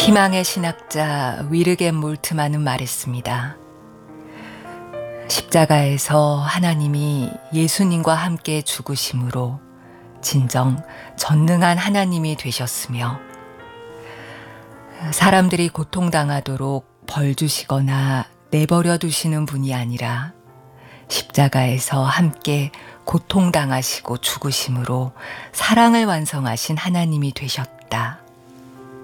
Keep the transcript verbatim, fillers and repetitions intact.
희망의 신학자 위르겐 몰트만은 말했습니다. 십자가에서 하나님이 예수님과 함께 죽으심으로 진정 전능한 하나님이 되셨으며, 사람들이 고통당하도록 벌 주시거나 내버려 두시는 분이 아니라 십자가에서 함께 고통당하시고 죽으심으로 사랑을 완성하신 하나님이 되셨다.